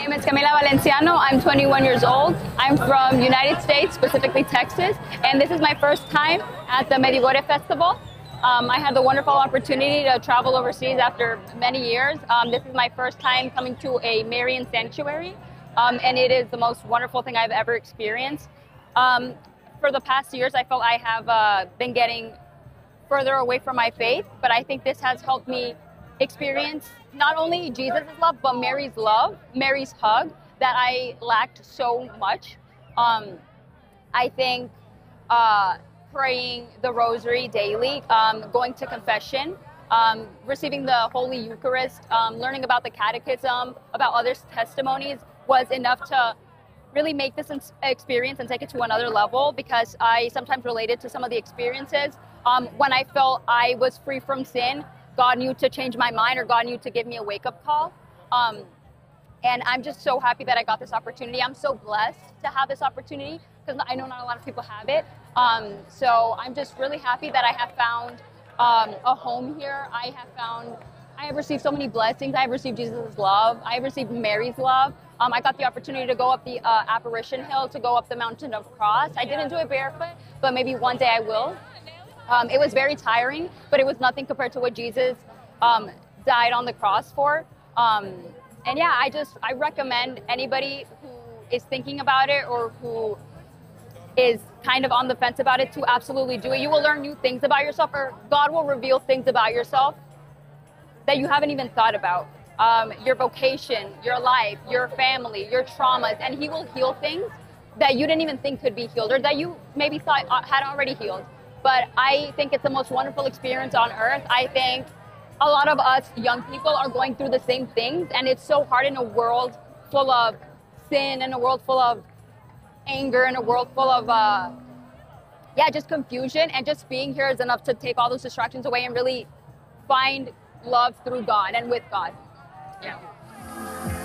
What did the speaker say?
name is Camila Valenciano. I'm 21 years old. I'm from United States, specifically Texas, and this is my first time at the Medjugorje Festival. I had the wonderful opportunity to travel overseas after many years. This is my first time coming to a Marian sanctuary, and it is the most wonderful thing I've ever experienced. For the past years, I felt I have been getting further away from my faith, but I think this has helped me experience not only Jesus' love, but Mary's love, Mary's hug that I lacked so much. I think praying the rosary daily, going to confession, receiving the Holy Eucharist, learning about the catechism, about others' testimonies was enough to really make this experience and take it to another level, because I sometimes related to some of the experiences. When I felt I was free from sin, God knew to change my mind, or God knew to give me a wake-up call. And I'm just so happy that I got this opportunity. I'm so blessed to have this opportunity, because I know not a lot of people have it. So I'm just really happy that I have found a home here. I have received so many blessings. I have received Jesus' love. I have received Mary's love. I got the opportunity to go up the Apparition Hill, to go up the Mountain of Cross. I didn't do it barefoot, but maybe one day I will. It was very tiring, but it was nothing compared to what Jesus died on the cross for. And yeah, I recommend anybody who is thinking about it, or who is kind of on the fence about it, to absolutely do it. You will learn new things about yourself, or God will reveal things about yourself that you haven't even thought about. Your vocation, your life, your family, your traumas, and He will heal things that you didn't even think could be healed, or that you maybe thought had already healed. But I think it's the most wonderful experience on earth. I think a lot of us young people are going through the same things, and it's so hard in a world full of sin, in a world full of anger, in a world full of just confusion. And just being here is enough to take all those distractions away and really find love through God and with God. Yeah.